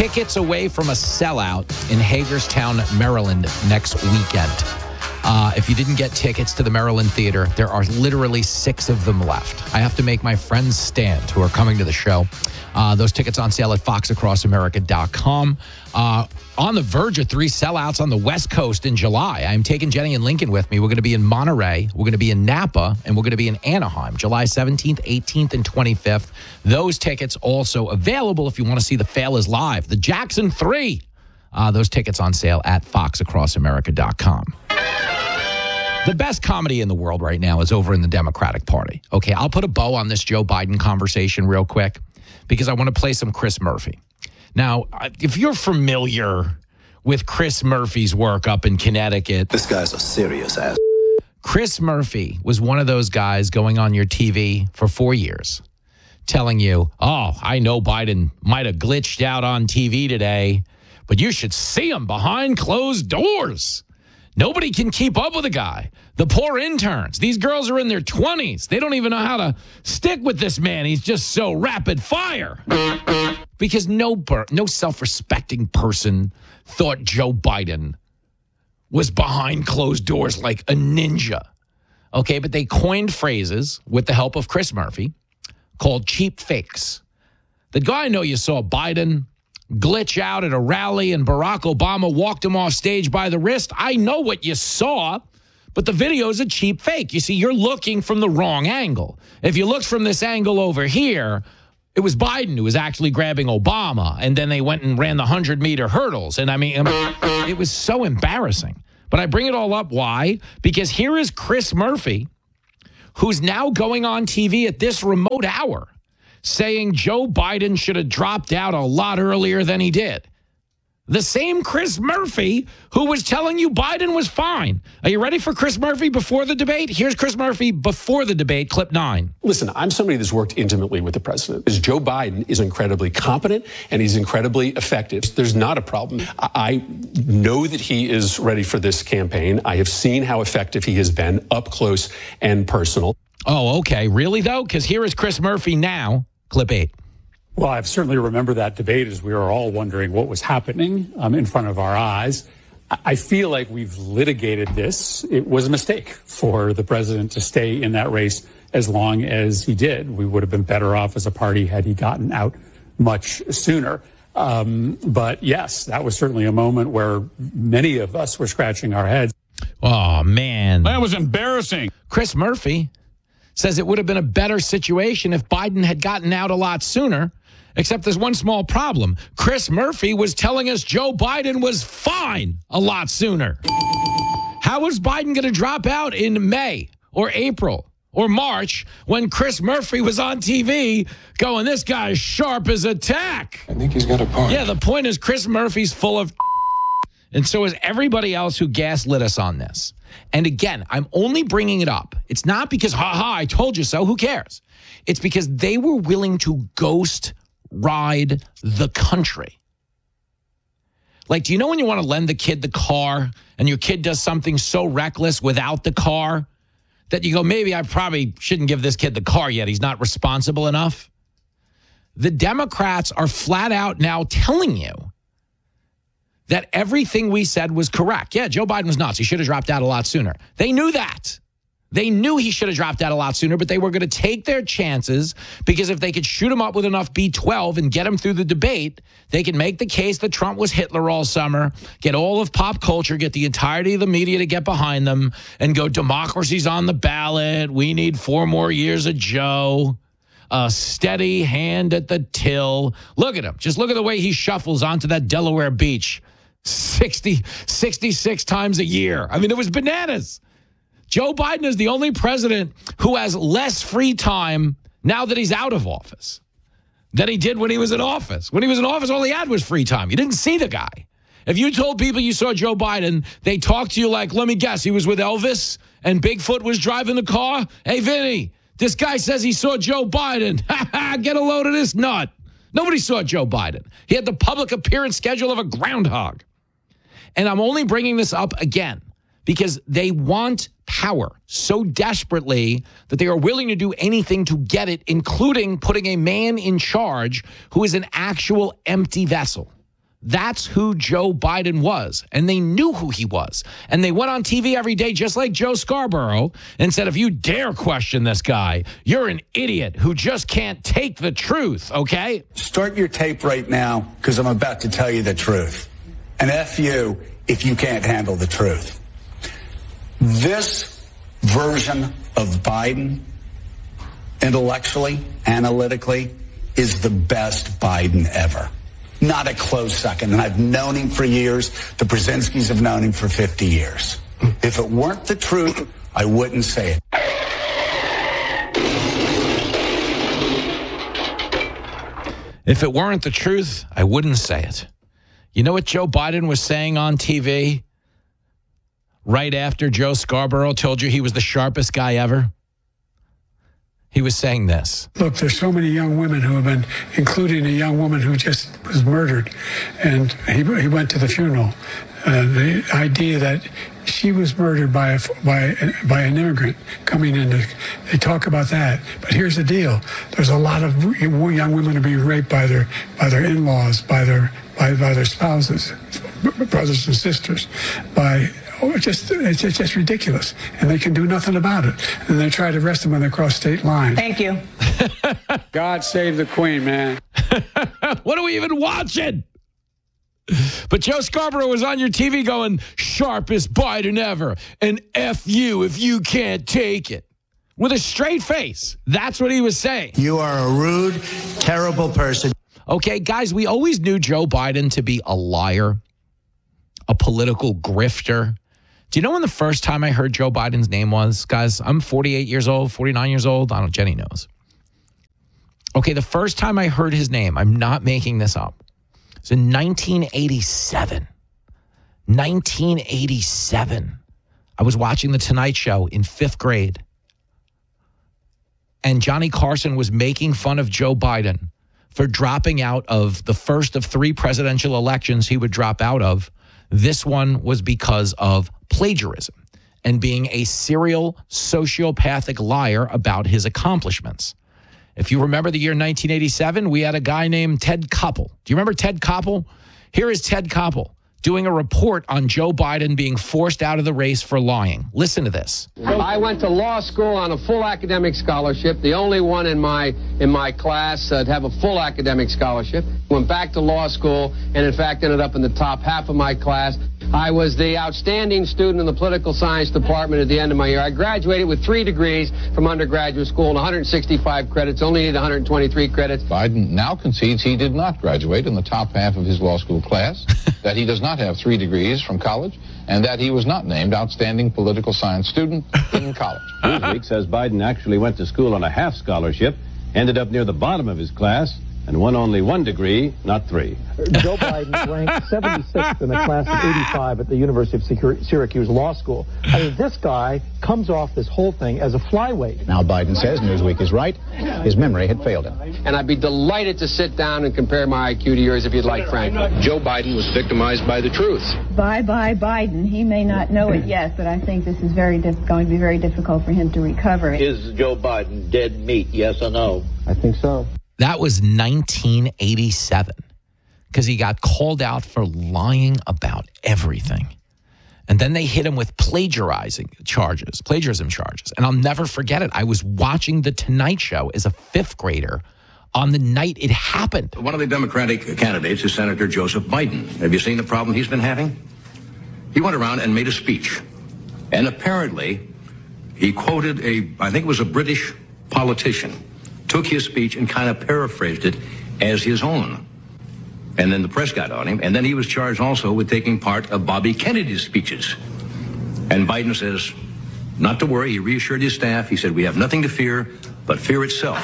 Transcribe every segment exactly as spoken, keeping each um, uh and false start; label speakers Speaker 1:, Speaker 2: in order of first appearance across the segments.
Speaker 1: tickets away from a sellout in Hagerstown, Maryland next weekend. Uh, if you didn't get tickets to the Maryland Theater, there are literally six of them left. I have to make my friends stand who are coming to the show. Uh, those tickets on sale at fox across america dot com. Uh, on the verge of three sellouts on the West Coast in July. I'm taking Jenny and Lincoln with me. We're going to be in Monterey. We're going to be in Napa. And we're going to be in Anaheim, July seventeenth, eighteenth, and twenty-fifth. Those tickets also available if you want to see the Fail is Live. The Jackson three. Uh, those tickets on sale at fox across america dot com. The best comedy in the world right now is over in the Democratic Party. Okay, I'll put a bow on this Joe Biden conversation real quick because I want to play some Chris Murphy. Now, if you're familiar with Chris Murphy's work up in Connecticut.
Speaker 2: This guy's a serious ass.
Speaker 1: Chris Murphy was one of those guys going on your T V for four years telling you, oh, I know Biden might have glitched out on T V today, but you should see him behind closed doors. Nobody can keep up with the guy. The poor interns. These girls are in their twenties. They don't even know how to stick with this man. He's just so rapid fire. Because no, no self-respecting person thought Joe Biden was behind closed doors like a ninja. Okay, but they coined phrases with the help of Chris Murphy called cheap fakes. The guy I know you saw Biden glitch out at a rally and Barack Obama walked him off stage by the wrist. I know what you saw, but the video is a cheap fake. You see, you're looking from the wrong angle. If you looked from this angle over here, it was Biden who was actually grabbing Obama, and then they went and ran the hundred-meter hurdles. And, I mean, it was so embarrassing. But I bring it all up. Why? Because here is Chris Murphy, who's now going on T V at this remote hour, saying Joe Biden should have dropped out a lot earlier than he did. The same Chris Murphy who was telling you Biden was fine. Are you ready for Chris Murphy before the debate? Here's Chris Murphy before the debate, clip nine.
Speaker 3: Listen, I'm somebody that's worked intimately with the president. Joe Biden is incredibly competent and he's incredibly effective. There's not a problem. I know that he is ready for this campaign. I have seen how effective he has been up close and personal.
Speaker 1: Oh, okay. Really, though? Because here is Chris Murphy now. Clip eight.
Speaker 4: Well, I certainly remember that debate as we were all wondering what was happening um, in front of our eyes. I feel like we've litigated this. It was a mistake for the president to stay in that race as long as he did. We would have been better off as a party had he gotten out much sooner. Um, but yes, that was certainly a moment where many of us were scratching our heads.
Speaker 1: Oh, man.
Speaker 5: That was embarrassing.
Speaker 1: Chris Murphy says it would have been a better situation if Biden had gotten out a lot sooner, except there's one small problem. Chris Murphy was telling us Joe Biden was fine a lot sooner. How was Biden going to drop out in May or April or March when Chris Murphy was on T V going, this guy's sharp as a tack?
Speaker 2: I think he's got a point.
Speaker 1: Yeah, the point is Chris Murphy's full of and so is everybody else who gaslit us on this. And again, I'm only bringing it up. It's not because, ha ha, I told you so. Who cares? It's because they were willing to ghost ride the country. Like, do you know when you want to lend the kid the car and your kid does something so reckless without the car that you go, maybe I probably shouldn't give this kid the car yet. He's not responsible enough. The Democrats are flat out now telling you that everything we said was correct. Yeah, Joe Biden was nuts. He should have dropped out a lot sooner. They knew that. They knew he should have dropped out a lot sooner, but they were going to take their chances because if they could shoot him up with enough B twelve and get him through the debate, they could make the case that Trump was Hitler all summer, get all of pop culture, get the entirety of the media to get behind them, and go, democracy's on the ballot. We need four more years of Joe. A steady hand at the till. Look at him. Just look at the way he shuffles onto that Delaware beach. sixty, sixty-six times a year. I mean, it was bananas. Joe Biden is the only president who has less free time now that he's out of office than he did when he was in office. When he was in office, all he had was free time. You didn't see the guy. If you told people you saw Joe Biden, they talked to you like, let me guess, he was with Elvis and Bigfoot was driving the car? Hey, Vinny, this guy says he saw Joe Biden. Get a load of this nut. Nobody saw Joe Biden. He had the public appearance schedule of a groundhog. And I'm only bringing this up again because they want power so desperately that they are willing to do anything to get it, including putting a man in charge who is an actual empty vessel. That's who Joe Biden was. And they knew who he was. And they went on T V every day, just like Joe Scarborough, and said, if you dare question this guy, you're an idiot who just can't take the truth, okay?
Speaker 5: Start your tape right now, because I'm about to tell you the truth. And F you if you can't handle the truth. This version of Biden, intellectually, analytically, is the best Biden ever. Not a close second. And I've known him for years. The Brzezinskis have known him for fifty years. If it weren't the truth, I wouldn't say it.
Speaker 1: If it weren't the truth, I wouldn't say it. You know what Joe Biden was saying on T V right after Joe Scarborough told you he was the sharpest guy ever? He was saying this.
Speaker 6: Look, there's so many young women who have been, including a young woman who just was murdered, and he, he went to the funeral. Uh, the idea that she was murdered by a, by by an immigrant coming in, to, they talk about that. But here's the deal: there's a lot of young women are being raped by their by their in-laws, by their by by their spouses, brothers and sisters, by. Oh, it's just, it's just ridiculous. And they can do nothing about it. And they try to arrest them when they cross state lines.
Speaker 7: Thank you.
Speaker 4: God save the Queen, man.
Speaker 1: What are we even watching? But Joe Scarborough was on your T V going, sharpest Biden ever. And F you if you can't take it. With a straight face. That's what he was saying.
Speaker 8: You are a rude, terrible person.
Speaker 1: Okay, guys, we always knew Joe Biden to be a liar, a political grifter. Do you know when the first time I heard Joe Biden's name was? Guys, I'm forty-eight years old, forty-nine years old. I don't know, Jenny knows. Okay, the first time I heard his name, I'm not making this up. It's in nineteen eighty-seven. nineteen eighty-seven. I was watching The Tonight Show in fifth grade. And Johnny Carson was making fun of Joe Biden for dropping out of the first of three presidential elections he would drop out of. This one was because of plagiarism and being a serial sociopathic liar about his accomplishments. If you remember the year nineteen eighty-seven, we had a guy named Ted Koppel. Do you remember Ted Koppel? Here is Ted Koppel doing a report on Joe Biden being forced out of the race for lying. Listen to this.
Speaker 9: I went to law school on a full academic scholarship, the only one in my in my class uh, to have a full academic scholarship. Went back to law school and, in fact, ended up in the top half of my class. I was the outstanding student in the political science department at the end of my year. I graduated with three degrees from undergraduate school and one hundred sixty-five credits, only needed one hundred twenty-three credits.
Speaker 10: Biden now concedes he did not graduate in the top half of his law school class, that he does not have three degrees from college, and that he was not named outstanding political science student in college.
Speaker 11: Newsweek says Biden actually went to school on a half scholarship, ended up near the bottom of his class, and won only one degree, not three.
Speaker 12: Joe Biden ranked seventy-sixth in a class of eighty-five at the University of Syracuse Law School. I mean, this guy comes off this whole thing as a flyweight.
Speaker 13: Now Biden says Newsweek is right. His memory had failed him.
Speaker 9: And I'd be delighted to sit down and compare my I Q to yours if you'd like, Frank.
Speaker 2: Joe Biden was victimized by the truth.
Speaker 14: Bye-bye Biden. He may not know it yet, but I think this is very diff- going to be very difficult for him to recover.
Speaker 15: Is Joe Biden dead meat, yes or no?
Speaker 12: I think so.
Speaker 1: That was nineteen eighty-seven, because he got called out for lying about everything. And then they hit him with plagiarizing charges, plagiarism charges. And I'll never forget it. I was watching The Tonight Show as a fifth grader on the night it happened.
Speaker 2: One of the Democratic candidates is Senator Joseph Biden. Have you seen the problem he's been having? He went around and made a speech. And apparently, he quoted a, I think it was a British politician, took his speech and kind of paraphrased it as his own. And then the press got on him. And then he was charged also with taking part of Bobby Kennedy's speeches. And Biden says, not to worry. He reassured his staff. He said, we have nothing to fear but fear itself.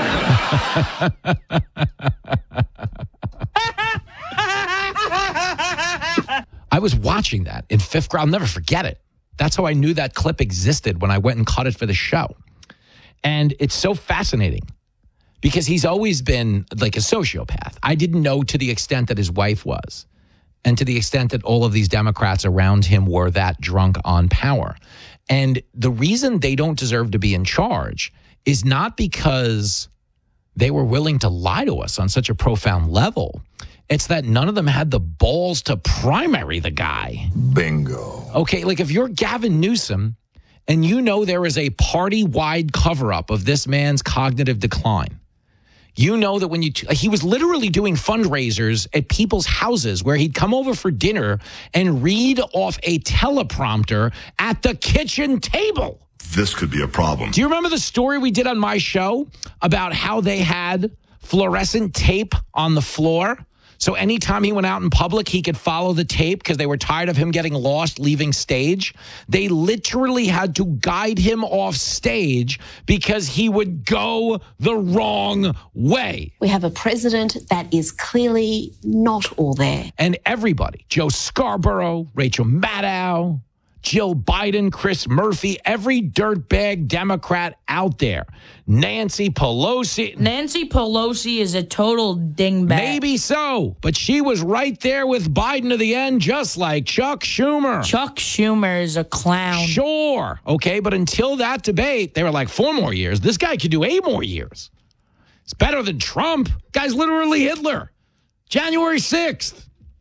Speaker 1: I was watching that in fifth grade. I'll never forget it. That's how I knew that clip existed when I went and cut it for the show. And it's so fascinating because he's always been like a sociopath. I didn't know to the extent that his wife was, and to the extent that all of these Democrats around him were that drunk on power. And the reason they don't deserve to be in charge is not because they were willing to lie to us on such a profound level. It's that none of them had the balls to primary the guy.
Speaker 7: Bingo.
Speaker 1: Okay, like if you're Gavin Newsom and you know there is a party-wide cover-up of this man's cognitive decline, you know that when you, t- he was literally doing fundraisers at people's houses where he'd come over for dinner and read off a teleprompter at the kitchen table.
Speaker 7: This could be a problem.
Speaker 1: Do you remember the story we did on my show about how they had fluorescent tape on the floor? So anytime he went out in public, he could follow the tape because they were tired of him getting lost leaving stage. They literally had to guide him off stage because he would go the wrong way.
Speaker 16: We have a president that is clearly not all there.
Speaker 1: And everybody, Joe Scarborough, Rachel Maddow, Jill Biden, Chris Murphy, every dirtbag Democrat out there. Nancy Pelosi.
Speaker 17: Nancy Pelosi is a total dingbat.
Speaker 1: Maybe so, but she was right there with Biden to the end, just like Chuck Schumer.
Speaker 17: Chuck Schumer is a clown.
Speaker 1: Sure. Okay, but until that debate, they were like, four more years. This guy could do eight more years. It's better than Trump. Guy's literally Hitler. January sixth.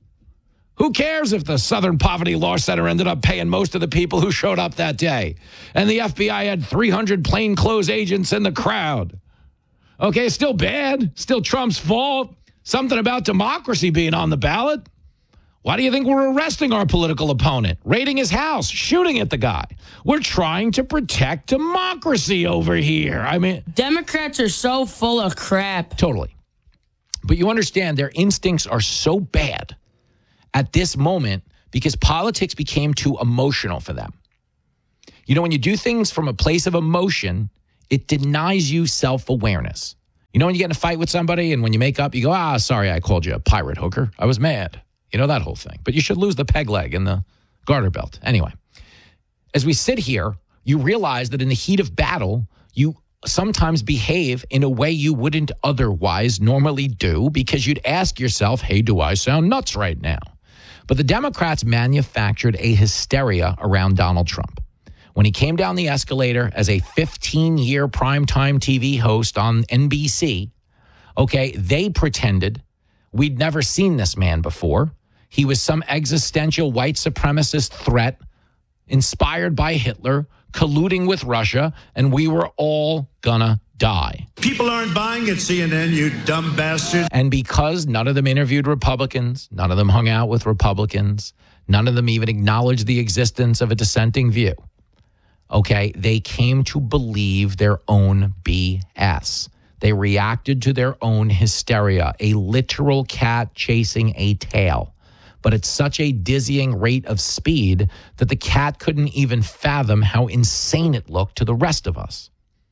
Speaker 1: Who cares if the Southern Poverty Law Center ended up paying most of the people who showed up that day? And the F B I had three hundred plainclothes agents in the crowd. Okay, still bad. Still Trump's fault. Something about democracy being on the ballot. Why do you think we're arresting our political opponent, raiding his house, shooting at the guy? We're trying to protect democracy over here. I mean,
Speaker 17: Democrats are so full of crap.
Speaker 1: Totally. But you understand their instincts are so bad at this moment because politics became too emotional for them. You know, when you do things from a place of emotion, it denies you self-awareness. You know, when you get in a fight with somebody and when you make up, you go, ah, sorry, I called you a pirate hooker. I was mad. You know, that whole thing. But you should lose the peg leg and the garter belt. Anyway, as we sit here, you realize that in the heat of battle, you sometimes behave in a way you wouldn't otherwise normally do because you'd ask yourself, hey, do I sound nuts right now? But the Democrats manufactured a hysteria around Donald Trump. When he came down the escalator as a fifteen-year primetime T V host on N B C, okay, they pretended we'd never seen this man before. He was some existential white supremacist threat inspired by Hitler, colluding with Russia, and we were all gonna die.
Speaker 8: People aren't buying at C N N, you dumb bastard.
Speaker 1: And because none of them interviewed Republicans, none of them hung out with Republicans, none of them even acknowledged the existence of a dissenting view, okay, they came to believe their own B S. They reacted to their own hysteria, a literal cat chasing a tail. But at such a dizzying rate of speed that the cat couldn't even fathom how insane it looked to the rest of us.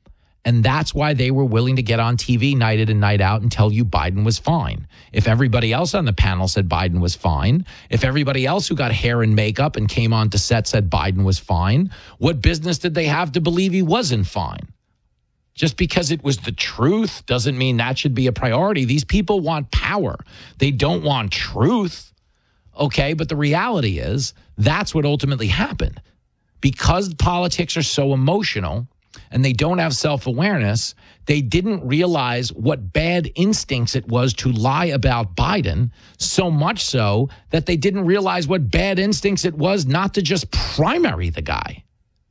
Speaker 1: And that's why they were willing to get on T V night in and night out and tell you Biden was fine. If everybody else on the panel said Biden was fine, if everybody else who got hair and makeup and came on to set said Biden was fine, what business did they have to believe he wasn't fine? Just because it was the truth doesn't mean that should be a priority. These people want power. They don't want truth. Okay, but the reality is that's what ultimately happened. Because politics are so emotional and they don't have self-awareness, they didn't realize what bad instincts it was to lie about Biden, so much so that they didn't realize what bad instincts it was not to just primary the guy.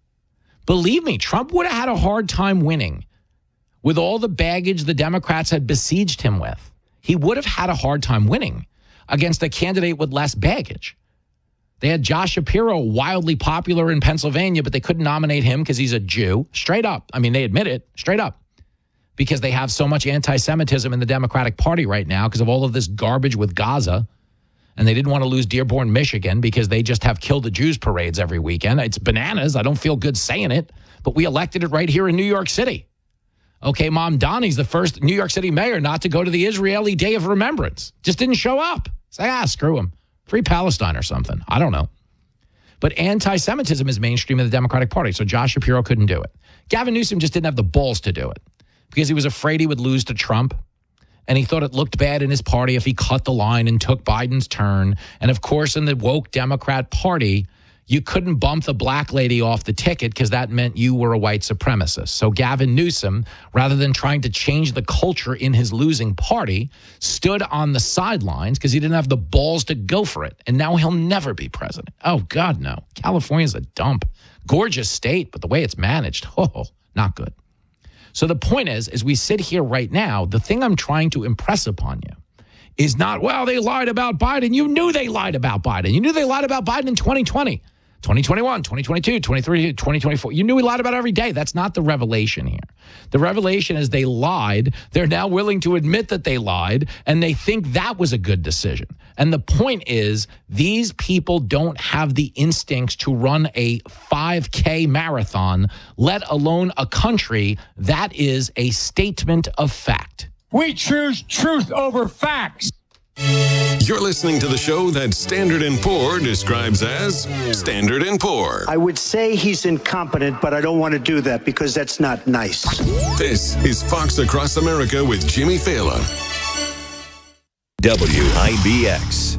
Speaker 1: Believe me, Trump would have had a hard time winning with all the baggage the Democrats had besieged him with. He would have had a hard time winning against a candidate with less baggage. They had Josh Shapiro, wildly popular in Pennsylvania, but they couldn't nominate him because he's a Jew. Straight up. I mean, they admit it. Straight up. Because they have so much anti-Semitism in the Democratic Party right now because of all of this garbage with Gaza. And they didn't want to lose Dearborn, Michigan, because they just have Kill the Jews parades every weekend. It's bananas. I don't feel good saying it. But we elected it right here in New York City. Okay, Mom Donnie's the first New York City mayor not to go to the Israeli Day of Remembrance. Just didn't show up. Say, ah, screw him. Free Palestine or something. I don't know. But anti-Semitism is mainstream in the Democratic Party, so Josh Shapiro couldn't do it. Gavin Newsom just didn't have the balls to do it because he was afraid he would lose to Trump, and he thought it looked bad in his party if he cut the line and took Biden's turn. And, of course, in the woke Democrat Party, you couldn't bump the black lady off the ticket because that meant you were a white supremacist. So Gavin Newsom, rather than trying to change the culture in his losing party, stood on the sidelines because he didn't have the balls to go for it. And now he'll never be president. Oh, God, no. California's a dump. Gorgeous state, but the way it's managed, oh, not good. So the point is, as we sit here right now, the thing I'm trying to impress upon you is not, well, they lied about Biden. You knew they lied about Biden. You knew they lied about Biden in twenty twenty, twenty twenty-one, twenty twenty-two, twenty twenty-three, twenty twenty-four. You knew he lied about every day. That's not the revelation here. The revelation is they lied. They're now willing to admit that they lied, and they think that was a good decision. And the point is, these people don't have the instincts to run a five K marathon, let alone a country. That is a statement of fact.
Speaker 18: We choose truth over facts.
Speaker 19: You're listening to the show that Standard and Poor describes as Standard and Poor.
Speaker 20: I would say he's incompetent, but I don't want to do that because that's not nice.
Speaker 19: This is Fox Across America with Jimmy Fallon.
Speaker 21: W I B X.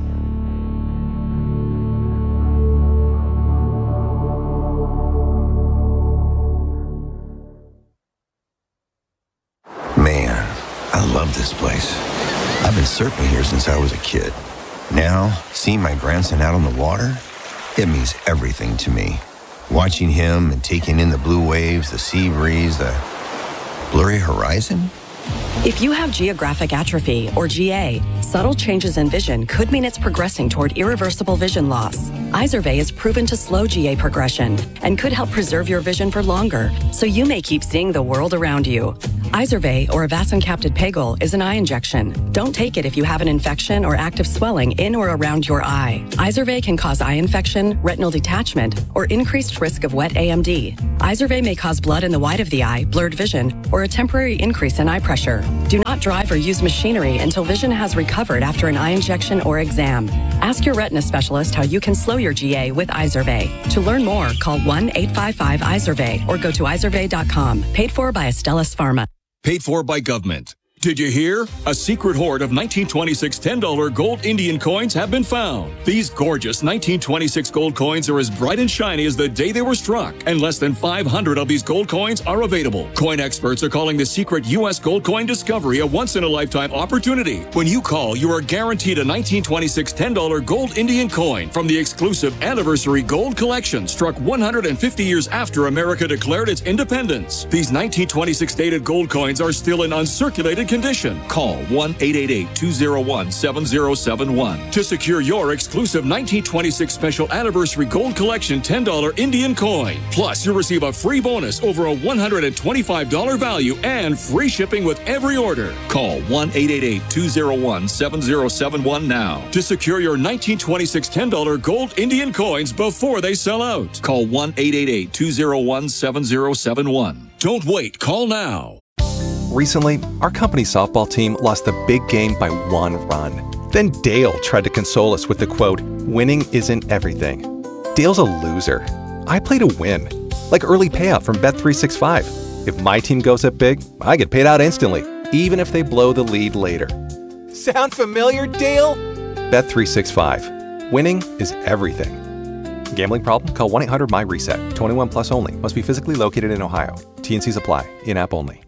Speaker 22: Man, I love this place. I've been surfing here since I was a kid. Now, seeing my grandson out on the water, it means everything to me. Watching him and taking in the blue waves, the sea breeze, the blurry horizon.
Speaker 23: If you have geographic atrophy, or G A, subtle changes in vision could mean it's progressing toward irreversible vision loss. Izervay is proven to slow G A progression and could help preserve your vision for longer, so you may keep seeing the world around you. Izervay, or avacincaptad pegol, is an eye injection. Don't take it if you have an infection or active swelling in or around your eye. Izervay can cause eye infection, retinal detachment, or increased risk of wet A M D. Izervay may cause blood in the white of the eye, blurred vision, or a temporary increase in eye pressure. Do not drive or use machinery until vision has recovered after an eye injection or exam. Ask your retina specialist how you can slow your G A with Izervay. To learn more, call one eight five five Izervay or go to izervay dot com. Paid for by Astellas Pharma.
Speaker 24: Paid for by government. Did you hear? A secret hoard of nineteen twenty-six ten dollar gold Indian coins have been found. These gorgeous nineteen twenty-six gold coins are as bright and shiny as the day they were struck, and less than five hundred of these gold coins are available. Coin experts are calling the secret U S gold coin discovery a once-in-a-lifetime opportunity. When you call, you are guaranteed a nineteen twenty-six ten dollar gold Indian coin from the exclusive Anniversary Gold Collection, struck one hundred fifty years after America declared its independence. These nineteen twenty-six dated gold coins are still in uncirculated condition. Call one eight eight eight, two oh one, seven oh seven one to secure your exclusive nineteen twenty-six Special Anniversary Gold Collection ten dollar Indian coin. Plus, you'll receive a free bonus over a one hundred twenty-five dollars value and free shipping with every order. Call one eight eight eight, two oh one, seven oh seven one now to secure your nineteen twenty-six ten dollar gold Indian coins before they sell out. Call one eight eight eight, two oh one, seven oh seven one. Don't wait. Call now.
Speaker 25: Recently, our company softball team lost the big game by one run. Then Dale tried to console us with the quote, "Winning isn't everything." Dale's a loser. I play to win. Like early payout from Bet three sixty-five. If my team goes up big, I get paid out instantly, even if they blow the lead later. Sound familiar, Dale? Bet three sixty-five. Winning is everything. Gambling problem? Call one eight hundred my reset. twenty-one plus only. Must be physically located in Ohio. T N Cs apply. In-app only.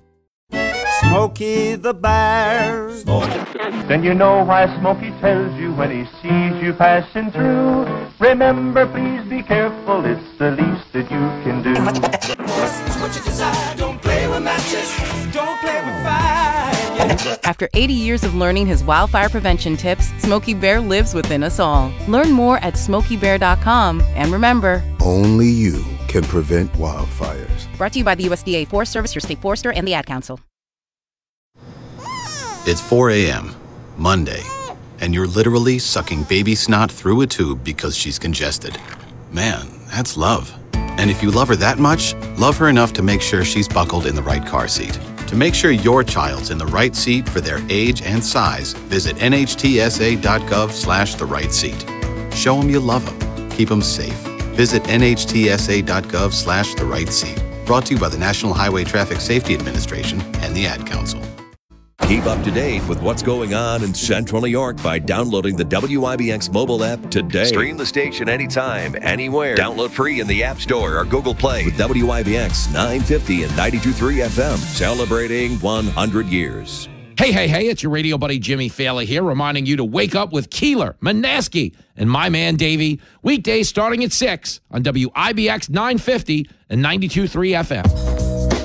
Speaker 26: Smokey the Bear.
Speaker 27: Then you know why Smokey tells you when he sees you passing through. Remember, please be careful, it's the least that you can do.
Speaker 26: What you desire, don't play with matches, don't play with fire.
Speaker 28: After eighty years of learning his wildfire prevention tips, Smokey Bear lives within us all. Learn more at smokey bear dot com, and remember,
Speaker 7: only you can prevent wildfires.
Speaker 28: Brought to you by the U S D A Forest Service, your state forester, and the Ad Council.
Speaker 29: It's four a.m., Monday, and you're literally sucking baby snot through a tube because she's congested. Man, that's love. And if you love her that much, love her enough to make sure she's buckled in the right car seat. To make sure your child's in the right seat for their age and size, visit N H T S A dot gov slash the right seat. Show them you love them. Keep them safe. Visit N H T S A dot gov slash the right seat. Brought to you by the National Highway Traffic Safety Administration and the Ad Council.
Speaker 3: Keep up to date with what's going on in Central New York by downloading the W I B X mobile app today. Stream the station anytime, anywhere. Download free in the App Store or Google Play with W I B X nine fifty and ninety-two point three F M, celebrating one hundred years.
Speaker 1: Hey, hey, hey, it's your radio buddy Jimmy Failla here, reminding you to wake up with Keeler, Manaski, and my man Davey, weekdays starting at six on W I B X nine fifty and ninety-two point three F M.